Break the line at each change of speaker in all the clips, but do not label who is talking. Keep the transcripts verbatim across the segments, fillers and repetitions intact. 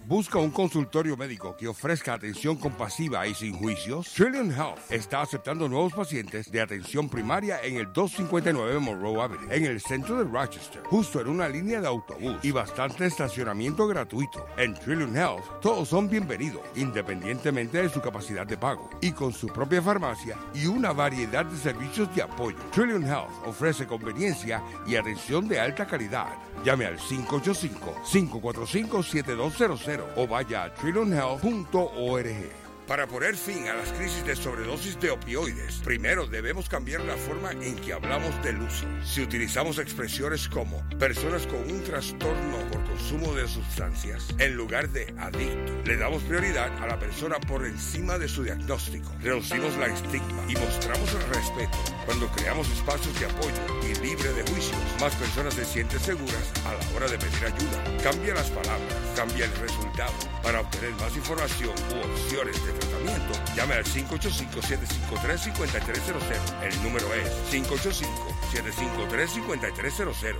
¿Busca un consultorio médico que ofrezca atención compasiva y sin juicios? Trillium Health está aceptando nuevos pacientes de atención primaria en el doscientos cincuenta y nueve Monroe Avenue, en el centro de Rochester, justo en una línea de autobús y bastante estacionamiento gratuito. En Trillium Health, todos son bienvenidos, independientemente de su capacidad de pago, y con su propia farmacia y una variedad de servicios de apoyo. Trillium Health ofrece conveniencia y atención de alta calidad. Llame al cinco ocho cinco, cinco cuatro cinco, siete dos cero cero o vaya a trillium health punto org. Para poner fin a las crisis de sobredosis de opioides, primero debemos cambiar la forma en que hablamos del uso. Si utilizamos expresiones como personas con un trastorno por consumo de sustancias, en lugar de adicto, le damos prioridad a la persona por encima de su diagnóstico. Reducimos la estigma y mostramos el respeto. Cuando creamos espacios de apoyo y libre de juicios, más personas se sienten seguras a la hora de pedir ayuda. Cambia las palabras, cambia el resultado. Para obtener más información u opciones de tratamiento, llame al cinco ocho cinco, siete cinco tres, cinco tres cero cero. El número es cinco ocho cinco, siete cinco tres, cinco tres cero cero.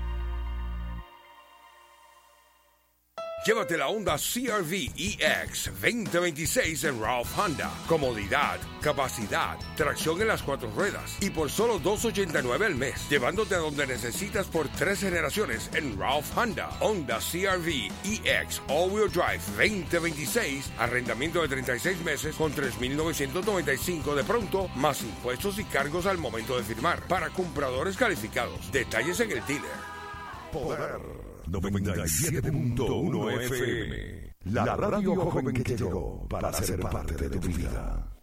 Llévate la Honda C R V E X veinte veintiséis en Ralph Honda. Comodidad, capacidad, tracción en las cuatro ruedas y por solo dos ochenta y nueve al mes. Llevándote a donde necesitas por tres generaciones en Ralph Honda. Honda C R V E X All-Wheel Drive veinte veintiséis. Arrendamiento de treinta y seis meses con tres mil novecientos noventa y cinco de pronto, más impuestos y cargos al momento de firmar. Para compradores calificados. Detalles en el dealer.
Poder noventa y siete punto uno F M. La radio joven que llegó para ser parte de tu vida.